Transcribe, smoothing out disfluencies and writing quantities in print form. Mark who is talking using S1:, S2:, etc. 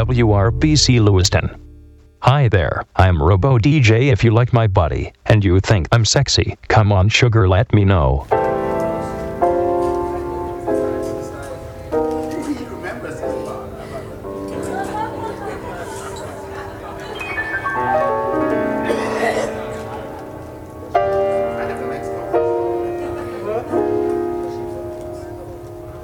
S1: WRBC Lewiston. Hi there, I'm Robo DJ. If you like my body, and you think I'm sexy, come on sugar, let me know.
S2: He remembers it.